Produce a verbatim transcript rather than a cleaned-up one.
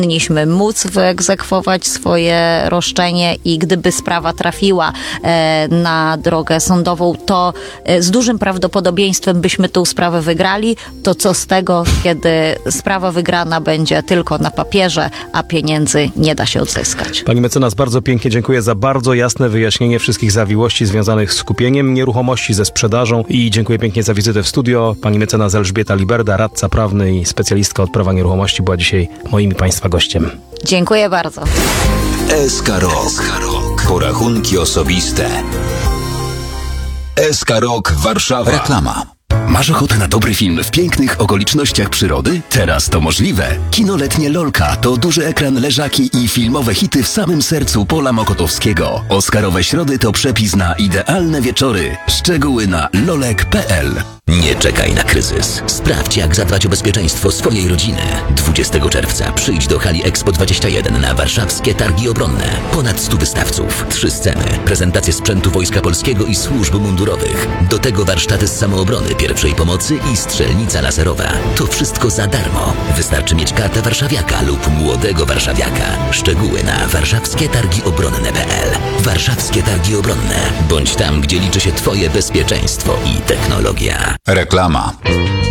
powinniśmy móc wyegzekwować swoje roszczenie i gdyby sprawa trafiła e, na drogę sądową, to e, z dużym prawdopodobieństwem byśmy tą sprawę wygrali. To co z tego, kiedy sprawa wygrana będzie tylko na papierze, a pieniędzy nie da się odzyskać. Pani mecenas, bardzo pięknie dziękuję za bardzo jasne wyjaśnienie wszystkich zawiłości związanych z kupieniem nieruchomości, ze sprzedażą i dziękuję pięknie za wizytę w studio. Pani mecenas Elżbieta Liberda, radca prawny i specjalistka od prawa nieruchomości, była dzisiaj moim i Państwa gościem. Dziękuję bardzo. S K Rok. Porachunki osobiste. S K Rok Warszawa. Reklama. Masz ochotę na dobry film w pięknych okolicznościach przyrody? Teraz to możliwe. Kino letnie Lolka to duży ekran, leżaki i filmowe hity w samym sercu pola mokotowskiego. Oscarowe środy to przepis na idealne wieczory. Szczegóły na lolek kropka p l. Nie czekaj na kryzys. Sprawdź, jak zadbać o bezpieczeństwo swojej rodziny. dwudziestego czerwca przyjdź do hali Expo dwadzieścia jeden na warszawskie targi obronne. Ponad stu wystawców, trzy sceny, prezentacje sprzętu Wojska Polskiego i służb mundurowych. Do tego warsztaty z samoobrony, pierwszej pomocy i strzelnica laserowa. To wszystko za darmo. Wystarczy mieć kartę warszawiaka lub młodego warszawiaka. Szczegóły na warszawskie targi obronne kropka p l. Warszawskie targi obronne. Bądź tam, gdzie liczy się Twoje bezpieczeństwo i technologia. Reklama.